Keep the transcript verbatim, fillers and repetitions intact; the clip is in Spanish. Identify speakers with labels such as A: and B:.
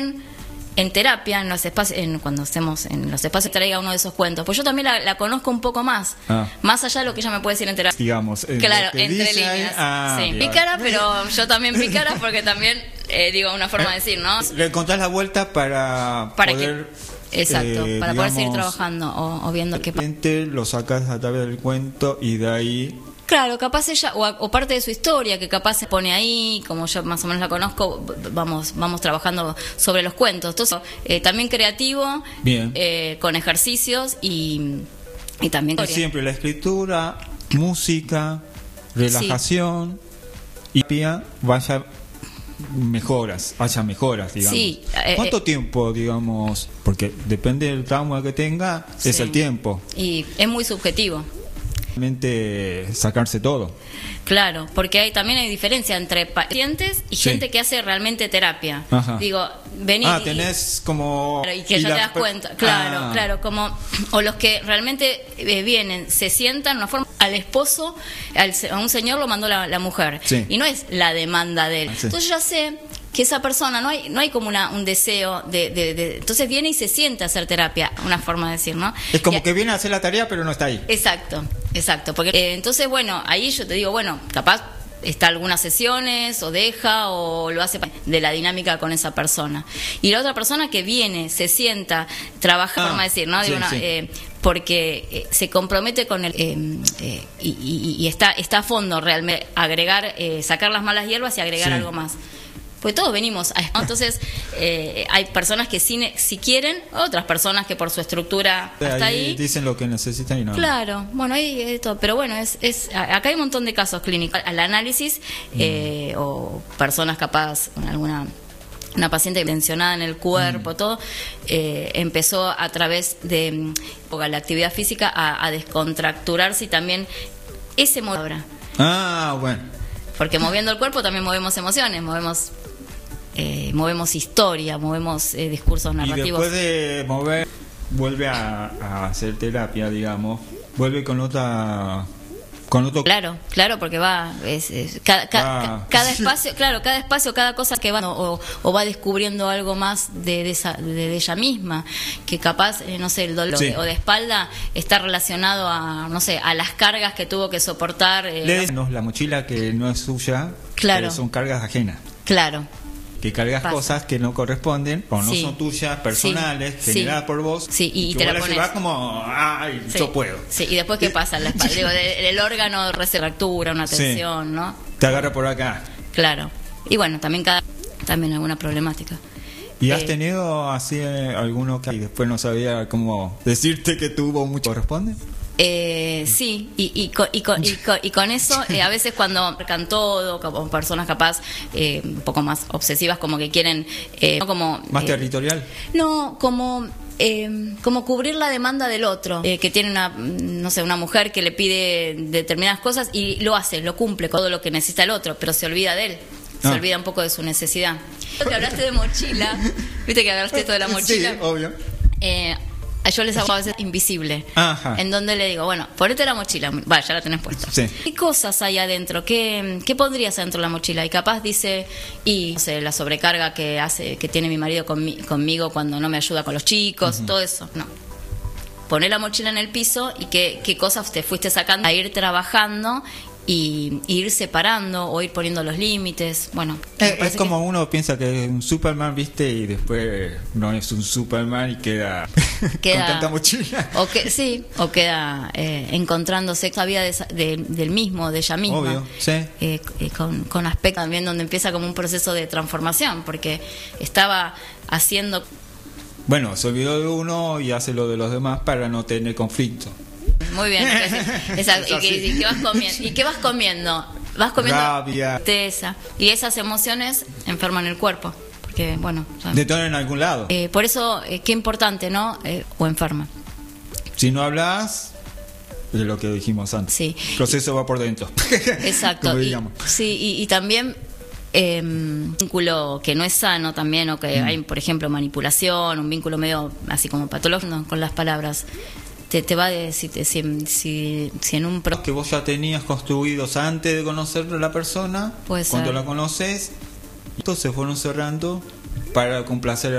A: en terapia, en los espacios, en, cuando estemos en los espacios, traiga uno de esos cuentos. Pues yo también la, la conozco un poco más, ah. más allá de lo que ella me puede decir en terapia.
B: Digamos,
A: claro, entre líneas.
B: Ah,
A: sí, pícara, pero yo también pícara porque también, eh, digo, una forma de decir, ¿no?
B: Le encontrás la vuelta para,
A: para
B: poder...
A: Que, exacto,
B: eh,
A: para
B: digamos,
A: poder seguir trabajando o, o viendo qué pasa.
B: Lo sacas a través del cuento y de ahí...
A: Claro, capaz ella, o, o parte de su historia, que capaz se pone ahí, como yo más o menos la conozco, vamos vamos trabajando sobre los cuentos. Entonces, eh, también creativo,
B: bien,
A: eh, con ejercicios y, y también...
B: Siempre la escritura, música, relajación, sí. Y vaya mejoras, haya mejoras, digamos. Sí, eh, ¿cuánto eh, tiempo, digamos? Porque depende del trauma que tenga, sí. Es el tiempo.
A: Y es muy subjetivo.
B: Sacarse todo.
A: Claro, porque hay también hay diferencia entre pacientes y sí. gente que hace realmente terapia.
B: Ajá.
A: Digo, venir
B: ah, tenés como
A: y que
B: y
A: ya
B: la...
A: te das cuenta, claro,
B: ah.
A: claro, como o los que realmente eh, vienen, se sientan una forma al esposo, al, a un señor lo mandó la, la mujer
B: sí.
A: y no es la demanda de él.
B: Ah, sí.
A: Entonces ya sé que esa persona no hay no hay como una un deseo de, de, de entonces viene y se siente a hacer terapia, una forma de decir, ¿no?
B: Es como
A: y,
B: que viene a hacer la tarea pero no está ahí.
A: Exacto, exacto, porque eh, entonces bueno, ahí yo te digo, bueno, capaz está algunas sesiones o deja o lo hace de la dinámica con esa persona. Y la otra persona que viene, se sienta, trabaja, ah, forma de decir, ¿no?
B: Sí,
A: de una,
B: sí.
A: eh, porque eh, se compromete con el eh, eh, y, y, y está está a fondo realmente agregar, eh, sacar las malas hierbas y agregar sí. algo más. Pues todos venimos a... Entonces, eh, hay personas que sí, si quieren, otras personas que por su estructura hasta ahí... ahí
B: dicen lo que necesitan y no.
A: Claro, bueno, ahí eh, todo. Pero bueno, es, es acá hay un montón de casos clínicos. Al análisis, eh, mm. o personas capaz, alguna... una paciente mencionada en el cuerpo, mm. todo, eh, empezó a través de la actividad física a, a descontracturarse y también ese modo.
B: Ah, bueno.
A: Porque moviendo el cuerpo también movemos emociones, movemos... Eh, movemos historia, movemos eh, discursos narrativos.
B: Y después de mover, vuelve a, a hacer terapia, digamos, vuelve con otra, con otro.
A: Claro, claro, porque va, es, es, cada, ca, ah. cada espacio, claro, cada espacio, cada cosa que va o, o va descubriendo algo más de, de, esa, de, de ella misma, que capaz, eh, no sé, el dolor sí. o de espalda está relacionado a, no sé, a las cargas que tuvo que soportar. Eh,
B: ¿no? La mochila que no es suya,
A: claro.
B: Pero son cargas ajenas.
A: Claro.
B: Que cargas Pasa. Cosas que no corresponden o no sí. son tuyas, personales, sí. generadas sí. por vos.
A: Sí, y, y te
B: la
A: pones.
B: Llevas como, ay,
A: sí.
B: yo puedo.
A: Sí, y después, ¿qué pasa en la espalda? Digo, el, el órgano reserractura, una tensión, sí. ¿no?
B: Te agarra por acá.
A: Claro. Y bueno, también cada también alguna problemática.
B: ¿Y
A: eh,
B: has tenido así eh, alguno que y después no sabía cómo decirte que tuvo mucho corresponde?
A: Eh, sí, y, y, con, y, con, y, con, y con eso, eh, a veces cuando marcan todo, como personas capaz eh, un poco más obsesivas, como que quieren... Eh, no como,
B: ¿Más
A: eh,
B: territorial?
A: No, como... Eh, como cubrir la demanda del otro, eh, que tiene una, no sé, una mujer que le pide determinadas cosas y lo hace, lo cumple con todo lo que necesita el otro, pero se olvida de él, se ah. olvida un poco de su necesidad. Que hablaste de mochila, viste que hablaste esto de la mochila.
B: Sí, obvio.
A: Eh, Yo les hago a veces invisible.
B: Ajá.
A: En donde le digo, bueno, ponete la mochila. Va, ya la tenés puesta.
B: Sí.
A: ¿Qué cosas hay adentro? ¿Qué, qué pondrías adentro de la mochila? Y capaz dice, y no sé, la sobrecarga que hace, que tiene mi marido conmi- conmigo cuando no me ayuda con los chicos, uh-huh. todo eso. No. Poné la mochila en el piso y qué, qué cosas te fuiste sacando a ir trabajando y, y ir separando o ir poniendo los límites. Bueno,
B: es, es como que... uno piensa que es un Superman, viste, y después no es un Superman y queda, queda con tanta mochila.
A: O que sí, o queda eh, encontrándose esa vida de, de, del mismo, de ella misma.
B: Obvio, sí.
A: Eh, con, con aspectos también donde empieza como un proceso de transformación, porque estaba haciendo.
B: Bueno, se olvidó de uno y hace lo de los demás para no tener conflicto.
A: Muy bien, exacto. ¿Y, qué, y qué vas comiendo? ¿Y qué vas comiendo? Vas comiendo
B: rabia,
A: tristeza, y esas emociones enferman el cuerpo, porque bueno, o sea,
B: detonan en algún lado.
A: Eh, por eso, eh, qué importante, ¿no? Eh, o enferma.
B: Si no hablas de lo que dijimos antes,
A: sí.
B: El proceso y, va por dentro.
A: Exacto. Y, sí, y, y también eh, un vínculo que no es sano también, o que mm. hay, por ejemplo, manipulación, un vínculo medio así como patológico con las palabras. Te, te va a decir si, si, si en un pro...
B: que vos ya tenías construidos antes de conocer a la persona,
A: puede
B: cuando
A: ser.
B: La conoces, entonces fueron cerrando para complacer